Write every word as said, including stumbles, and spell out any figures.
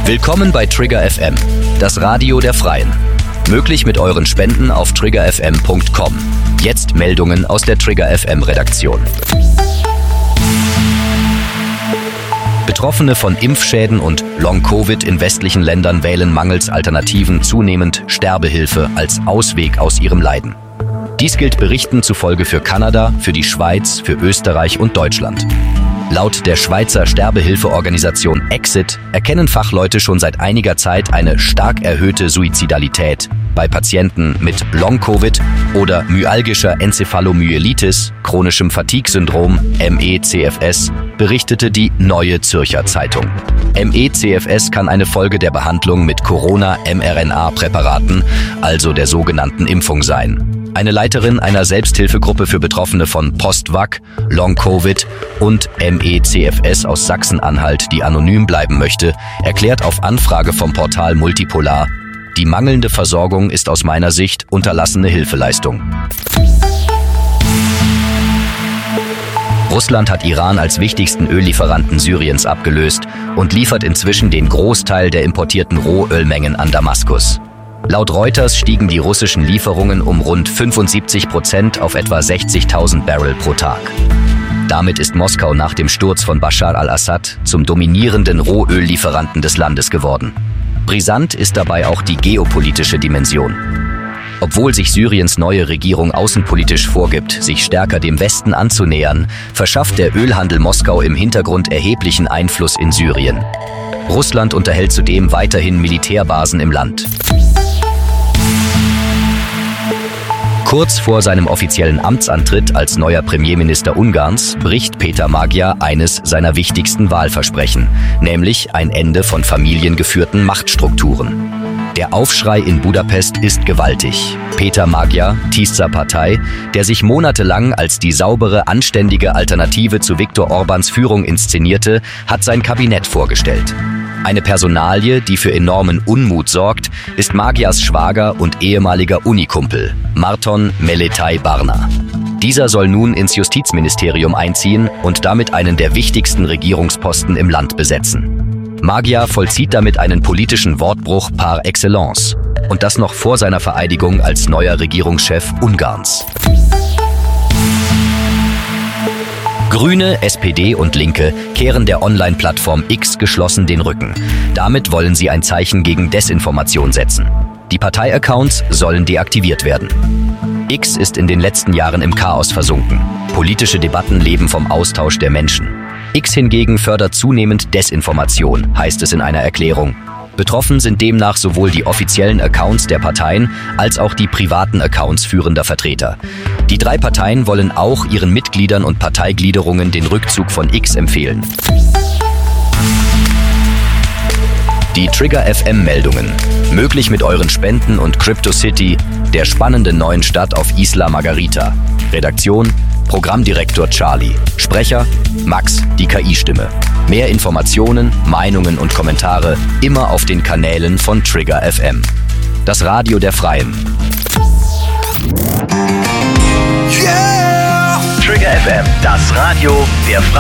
Willkommen bei Trigger F M, das Radio der Freien. Möglich mit euren Spenden auf trigger f m punkt com. Jetzt Meldungen aus der Trigger F M Redaktion. Betroffene von Impfschäden und Long-Covid in westlichen Ländern wählen mangels Alternativen zunehmend Sterbehilfe als Ausweg aus ihrem Leiden. Dies gilt Berichten zufolge für Kanada, für die Schweiz, für Österreich und Deutschland. Laut der Schweizer Sterbehilfeorganisation Exit erkennen Fachleute schon seit einiger Zeit eine stark erhöhte Suizidalität bei Patienten mit Long-Covid oder myalgischer Enzephalomyelitis, chronischem Fatigue-Syndrom, M E C F S, berichtete die Neue Zürcher Zeitung. M E C F S kann eine Folge der Behandlung mit Corona-M R N A-Präparaten, also der sogenannten Impfung sein. Eine Leiterin einer Selbsthilfegruppe für Betroffene von Post-Vac, Long-Covid und M E C F S aus Sachsen-Anhalt, die anonym bleiben möchte, erklärt auf Anfrage vom Portal Multipolar: Die mangelnde Versorgung ist aus meiner Sicht unterlassene Hilfeleistung. Russland hat Iran als wichtigsten Öllieferanten Syriens abgelöst und liefert inzwischen den Großteil der importierten Rohölmengen an Damaskus. Laut Reuters stiegen die russischen Lieferungen um rund fünfundsiebzig Prozent auf etwa sechzigtausend Barrel pro Tag. Damit ist Moskau nach dem Sturz von Bashar al-Assad zum dominierenden Rohöllieferanten des Landes geworden. Brisant ist dabei auch die geopolitische Dimension. Obwohl sich Syriens neue Regierung außenpolitisch vorgibt, sich stärker dem Westen anzunähern, verschafft der Ölhandel Moskau im Hintergrund erheblichen Einfluss in Syrien. Russland unterhält zudem weiterhin Militärbasen im Land. Kurz vor seinem offiziellen Amtsantritt als neuer Premierminister Ungarns bricht Peter Magyar eines seiner wichtigsten Wahlversprechen, nämlich ein Ende von familiengeführten Machtstrukturen. Der Aufschrei in Budapest ist gewaltig. Peter Magyar, Tisza Partei, der sich monatelang als die saubere, anständige Alternative zu Viktor Orbáns Führung inszenierte, hat sein Kabinett vorgestellt. Eine Personalie, die für enormen Unmut sorgt, ist Magyars Schwager und ehemaliger Unikumpel, Márton Meletai-Barna. Dieser soll nun ins Justizministerium einziehen und damit einen der wichtigsten Regierungsposten im Land besetzen. Magyar vollzieht damit einen politischen Wortbruch par excellence. Und das noch vor seiner Vereidigung als neuer Regierungschef Ungarns. Grüne, S P D und Linke kehren der Online-Plattform X geschlossen den Rücken. Damit wollen sie ein Zeichen gegen Desinformation setzen. Die Parteiaccounts sollen deaktiviert werden. X ist in den letzten Jahren im Chaos versunken. Politische Debatten leben vom Austausch der Menschen. X hingegen fördert zunehmend Desinformation, heißt es in einer Erklärung. Betroffen sind demnach sowohl die offiziellen Accounts der Parteien als auch die privaten Accounts führender Vertreter. Die drei Parteien wollen auch ihren Mitgliedern und Parteigliederungen den Rückzug von X empfehlen. Die Trigger F M-Meldungen. Möglich mit euren Spenden und Crypto City, der spannenden neuen Stadt auf Isla Margarita. Redaktion: Programmdirektor Charlie. Sprecher: Max, die K I-Stimme. Mehr Informationen, Meinungen und Kommentare immer auf den Kanälen von Trigger F M. Das Radio der Freien. Yeah! Trigger F M, das Radio der Freien.